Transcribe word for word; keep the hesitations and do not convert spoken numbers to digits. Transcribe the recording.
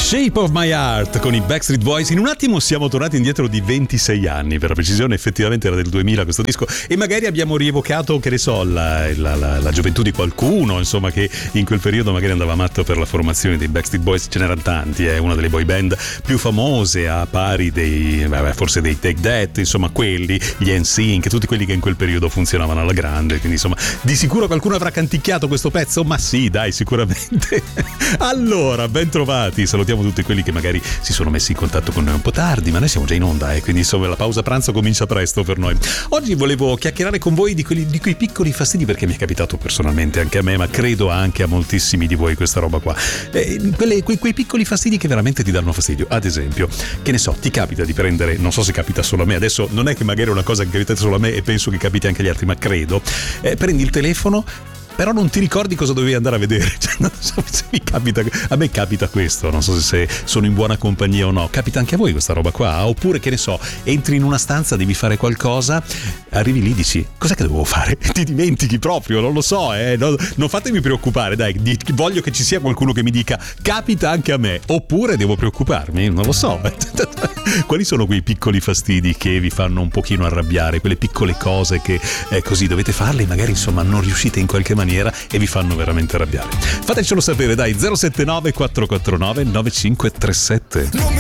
Shape of My Heart con i Backstreet Boys. In un attimo siamo tornati indietro di ventisei anni, per la precisione. Effettivamente era del duemila questo disco, e magari abbiamo rievocato, che ne so, la, la, la, la gioventù di qualcuno, insomma, che in quel periodo magari andava matto per la formazione dei Backstreet Boys. Ce n'erano tanti, è eh? una delle boy band più famose, a pari dei, vabbè, forse dei Take That, insomma quelli, gli N Sync, tutti quelli che in quel periodo funzionavano alla grande. Quindi insomma, di sicuro qualcuno avrà canticchiato questo pezzo, ma sì, dai, sicuramente. Allora, ben trovati, salutiamo tutti quelli che magari si sono messi in contatto con noi un po' tardi, ma noi siamo già in onda, eh, quindi insomma la pausa pranzo comincia presto per noi. Oggi volevo chiacchierare con voi di, quelli, di quei piccoli fastidi, perché mi è capitato personalmente anche a me, ma credo anche a moltissimi di voi questa roba qua. Eh, quelle, quei, quei piccoli fastidi che veramente ti danno fastidio. Ad esempio, che ne so, ti capita di prendere, non so se capita solo a me, adesso non è che magari è una cosa che capita solo a me e penso che capiti anche agli altri, ma credo, eh, prendi il telefono però non ti ricordi cosa dovevi andare a vedere. Cioè, non so se mi capita, a me capita questo, non so se sono in buona compagnia o no. Capita anche a voi questa roba qua? Oppure, che ne so, entri in una stanza, devi fare qualcosa, arrivi lì, dici cos'è che dovevo fare? Ti dimentichi proprio, non lo so, eh? non, non fatemi preoccupare, dai, di, voglio che ci sia qualcuno che mi dica capita anche a me, oppure devo preoccuparmi, non lo so. Quali sono quei piccoli fastidi che vi fanno un pochino arrabbiare, quelle piccole cose che eh, così dovete farle e magari insomma non riuscite in qualche maniera e vi fanno veramente arrabbiare? Fatecelo sapere, dai, zero sette nove quattro quattro nove nove cinque tre sette.